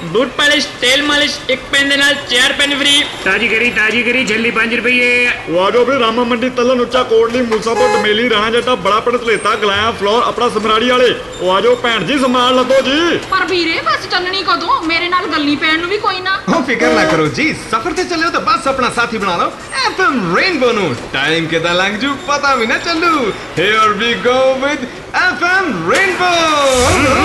Boot polish तेल मालिश एक पेन दे नाल 4 पेन फ्री। ताजी करी झल्ली 5 रुपये। वो आ जाओ भी रामा मंडी तलन उच्चा कोटली मूसापुर डमेली राणा जट्टा बड़ा पड़तलेता गलाया फ्लोर अपना समराड़ी वाले। वो आ जाओ भैन जी संभाल लदो जी। पर वीरे बस चलनी कदों मेरे नाल गल्ली पैण नूं भी कोई ना। फिक्र ना करो जी, सफर ते चले हो तो बस अपना साथी बना लो एफएम रेनबो नु। टाइम के लंघ जू पता भी ना चलू। Here we go with FM rainbow.